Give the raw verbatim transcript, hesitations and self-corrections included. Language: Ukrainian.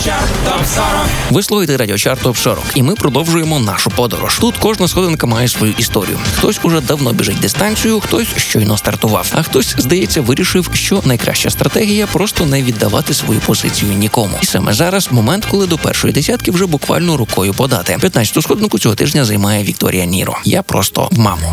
Ви слухаєте Радіочарт Топ сорок, і ми продовжуємо нашу подорож. Тут кожна сходинка має свою історію. Хтось уже давно біжить дистанцію, хтось щойно стартував, а хтось, здається, вирішив, що найкраща стратегія – просто не віддавати свою позицію нікому. І саме зараз момент, коли до першої десятки вже буквально рукою подати. п'ятнадцяту сходинку цього тижня займає Вікторія Ніро. Я просто в маму.